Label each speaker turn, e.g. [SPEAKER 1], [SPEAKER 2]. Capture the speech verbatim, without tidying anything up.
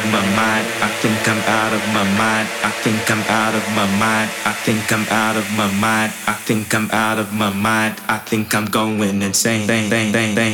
[SPEAKER 1] of my mind. I think I'm out of my mind. I think I'm out of my mind. I think I'm out of my mind. I think I'm out of my mind. I think I'm going insane. Bang, bang, bang, bang.